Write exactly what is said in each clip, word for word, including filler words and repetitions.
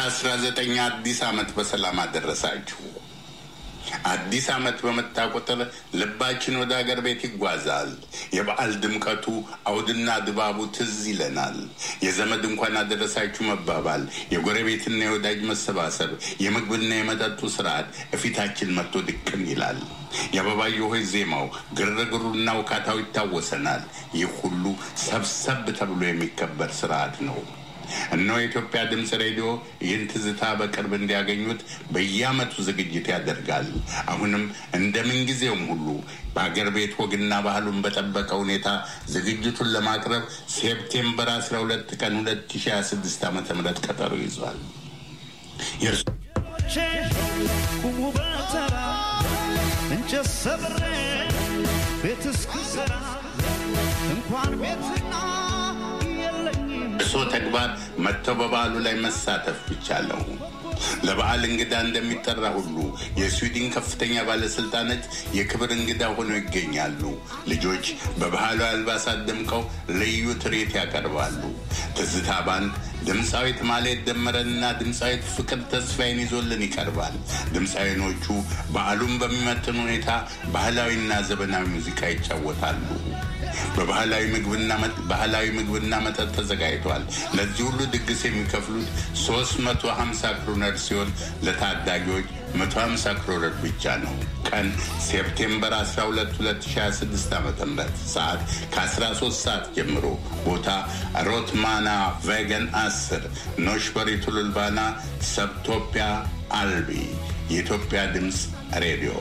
አስራ ዘጠኝ አዲስ አመት በሰላም አደረሳችሁ። አዲስ አመት በመጣ ቁጥር ልባችን ወደ ሀገር ቤት ይጓዛል። የበዓል ድምቀቱ አውድና ድባቡ ትዝ ይለናል። የዘመድ እንኳን አደረሳችሁ መባባል፣ የጎረቤትና የወዳጅ መሰባሰብ፣ የምግብና የመጠጡ ስርዓት እፊታችን መጥቶ ድቅን ይላል። የአበባየሁ ሆይ ዜማው፣ ግርግሩና ውካታው ይታወሰናል። ይህ ሁሉ ሰብሰብ ተብሎ የሚከበር ስርዓት ነው። እነሆ የኢትዮጵያ ድምጽ ሬዲዮ ይህን ትዝታ በቅርብ እንዲያገኙት በየዓመቱ ዝግጅት ያደርጋል። አሁንም እንደምንጊዜውም ሁሉ በአገር ቤት ወግና ባህሉን በጠበቀ ሁኔታ ዝግጅቱን ለማቅረብ ሴፕቴምበር አስራ ሁለት ቀን ሁለት ሺህ ሃያ ስድስት ዓመተ ምህረት ቀጠሮ ይዟል። የርሱ እንኳን ቤትና እሱ ተግባር መጥተው በበዓሉ ላይ መሳተፍ ብቻ ነው። ለበዓል እንግዳ እንደሚጠራ ሁሉ የስዊድን ከፍተኛ ባለስልጣናት የክብር እንግዳ ሆነው ይገኛሉ። ልጆች በባህላዊ አልባሳት ደምቀው ልዩ ትርኢት ያቀርባሉ። ትዝታ ባንድ ድምፃዊት ማሌት ደመረንና ድምፃዊት ፍቅር ተስፋዬን ይዞልን ይቀርባል። ድምፃዊኖቹ በዓሉን በሚመጥን ሁኔታ ባህላዊና ዘመናዊ ሙዚቃ ይጫወታሉ። በባህላዊ ምግብና ባህላዊ ምግብና መጠጥ ተዘጋጅቷል። ለዚህ ሁሉ ድግስ የሚከፍሉት ሶስት መቶ ሃምሳ ክሮነር ሲሆን ለታዳጊዎች መቶ ሃምሳ ክሮነር ብቻ ነው። ቀን ሴፕቴምበር አስራ ሁለት ሁለት ሺህ ሃያ ስድስት ዓመተ ምህረት ሰዓት ከአስራ ሶስት ሰዓት ጀምሮ ቦታ ሮትማና ቬገን አስር ኖሽበሪ ቱሉልባና ሰብቶፒያ አልቢ። የኢትዮጵያ ድምጽ ሬዲዮ።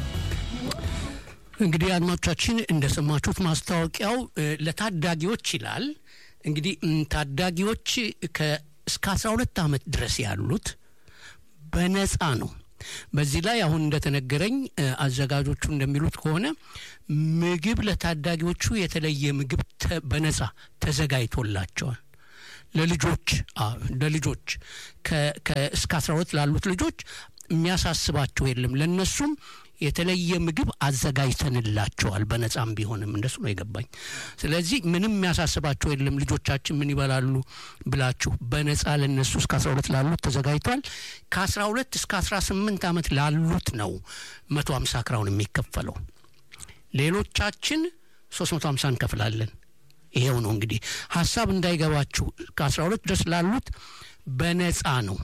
እንግዲህ አድማጮቻችን እንደሰማችሁት ማስታወቂያው ለታዳጊዎች ይላል። እንግዲህ ታዳጊዎች ከእስከ አስራ ሁለት ዓመት ድረስ ያሉት በነፃ ነው። በዚህ ላይ አሁን እንደተነገረኝ አዘጋጆቹ እንደሚሉት ከሆነ ምግብ ለታዳጊዎቹ የተለየ ምግብ በነፃ ተዘጋጅቶላቸዋል። ለልጆች አዎ ለልጆች ከእስከ አስራ ሁለት ላሉት ልጆች የሚያሳስባቸው የለም። ለነሱም የተለየ ምግብ አዘጋጅተንላቸዋል በነፃም ቢሆንም እንደሱ ነው የገባኝ። ስለዚህ ምንም የሚያሳስባቸው የለም። ልጆቻችን ምን ይበላሉ ብላችሁ በነፃ ለነሱ እስከ አስራ ሁለት ላሉት ተዘጋጅቷል። ከአስራ ሁለት እስከ አስራ ስምንት ዓመት ላሉት ነው መቶ ሃምሳ ክራውን የሚከፈለው። ሌሎቻችን ሶስት መቶ ሃምሳ እንከፍላለን። ይሄው ነው እንግዲህ ሐሳብ እንዳይገባችሁ። ከአስራ ሁለት ድረስ ላሉት በነፃ ነው።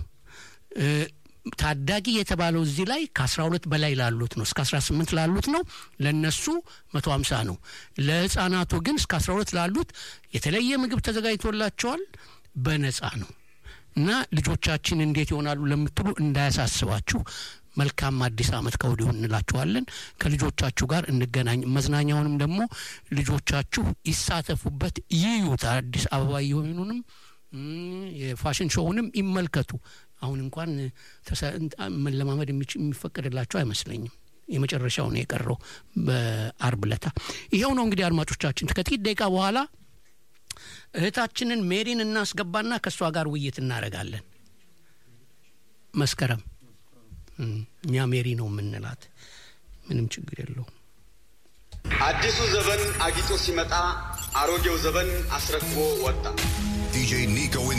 ታዳጊ የተባለው እዚህ ላይ ከአስራ ሁለት በላይ ላሉት ነው። እስከ አስራ ስምንት ላሉት ነው ለነሱ መቶ ሃምሳ ነው። ለህፃናቱ ግን እስከ አስራ ሁለት ላሉት የተለየ ምግብ ተዘጋጅቶላቸዋል በነፃ ነው። እና ልጆቻችን እንዴት ይሆናሉ ለምትሉ እንዳያሳስባችሁ መልካም አዲስ አመት ከወዲሁ እንላችኋለን። ከልጆቻችሁ ጋር እንገናኝ። መዝናኛውንም ደግሞ ልጆቻችሁ ይሳተፉበት፣ ይዩት። አዲስ አበባ ይሆኑንም የፋሽን ሾውንም ይመልከቱ። አሁን እንኳን ለማመድ የሚፈቀድላቸው አይመስለኝም። የመጨረሻው ነው የቀረው በአርብ ለታ። ይሄው ነው እንግዲህ አድማጮቻችን። ከጥቂት ደቂቃ በኋላ እህታችንን ሜሪን እናስገባና ከሷ ጋር ውይይት እናደርጋለን። መስከረም እኛ ሜሪ ነው የምንላት፣ ምንም ችግር የለውም። አዲሱ ዘመን አጊጦ ሲመጣ አሮጌው ዘመን አስረክቦ ወጣ። ዲጄ ኒኮ